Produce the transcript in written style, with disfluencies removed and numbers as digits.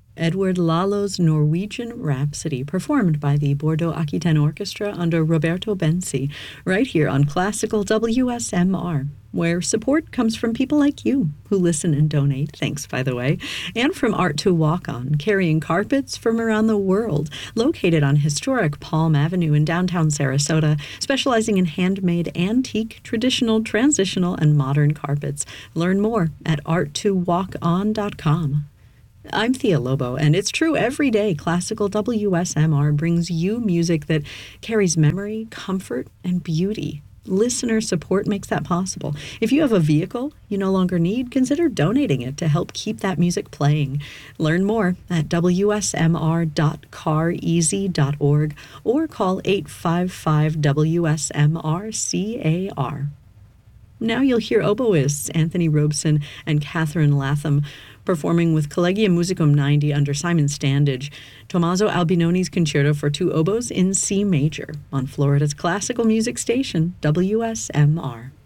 Edward Lalo's Norwegian Rhapsody, performed by the Bordeaux Aquitaine Orchestra under Roberto Bensi, right here on Classical WSMR, where support comes from people like you who listen and donate, thanks by the way, and from Art to Walk On, carrying carpets from around the world, located on historic Palm Avenue in downtown Sarasota, specializing in handmade, antique, traditional, transitional, and modern carpets. Learn more at art2walkon.com. I'm Thea Lobo, and it's true every day Classical WSMR brings you music that carries memory, comfort, and beauty. Listener support makes that possible. If you have a vehicle you no longer need, consider donating it to help keep that music playing. Learn more at wsmr.careasy.org or call 855-WSMR-CAR. Now you'll hear oboists Anthony Robeson and Catherine Latham performing with Collegium Musicum 90 under Simon Standage, Tommaso Albinoni's Concerto for Two Oboes in C major on Florida's classical music station, WSMR.